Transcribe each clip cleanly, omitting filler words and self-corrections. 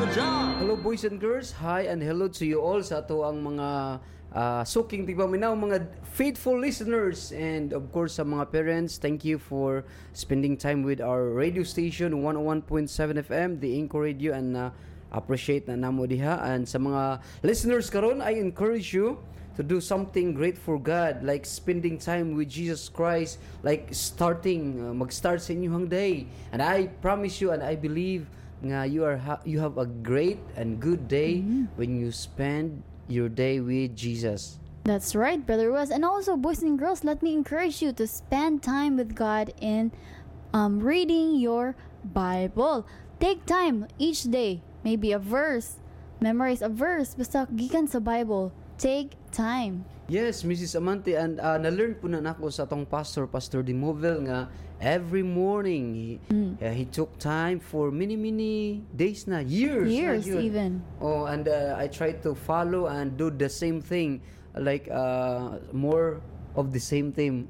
Hello boys and girls, hi and hello to you all sa ato ang mga suking tigpaminaw, mga faithful listeners, and of course sa mga parents, thank you for spending time with our radio station 101.7 FM, the Inco Radio, and appreciate na namo diha. And sa mga listeners karon, I encourage you to do something great for God, like spending time with Jesus Christ, like mag-start sa inyong day. And I promise you and I believe nga you have a great and good day when you spend your day with Jesus. That's right, Brother Wes. And also, boys and girls, let me encourage you to spend time with God in reading your Bible. Take time each day, maybe a verse, memorize a verse, basta gikan sa Bible. Take time. Yes, Mrs. Amante, and na-learn po na nako sa atong Pastor Demovel, nga every morning he took time for many days na, years na even. Oh, and I try to follow and do the same thing, like more of the same thing,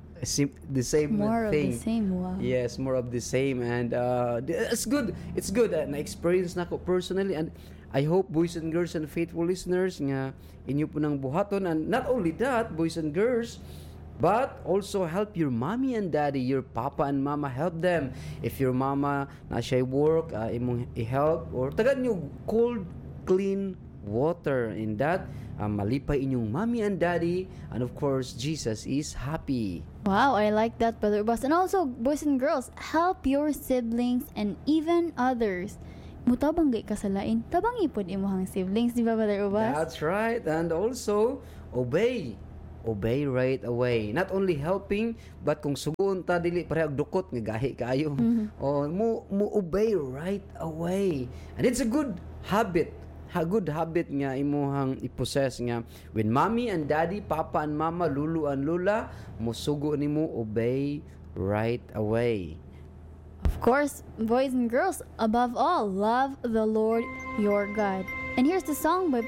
More thing. of the same, wow. Yes, more of the same, and it's good. It's good. Na experience nako personally, and I hope boys and girls and faithful listeners nga inyo po nang buhaton. And not only that, boys and girls, but also help your mommy and daddy, your papa and mama. Help them. If your mama na siya work, imong i-help, or tagan nyo cold, clean water. In that, malipay inyong mommy and daddy, and of course, Jesus is happy. Wow, I like that, Brother Ubas. And also, boys and girls, help your siblings and even others. Mutabang gay ka sa lain, tabang ipod imuhang siblings, di ba, Brother Ubas? That's right. And also, obey right away. Not only helping, but kung sugon ta dili parehag dukot nga gahi kayo. O mo obey right away. And it's a good habit. Good habit nga imuhang i-possess nga when mommy and daddy, papa and mama, lulu and lula, musugo nimo, obey right away. Of course, boys and girls, above all, love the Lord your God. And here's the song by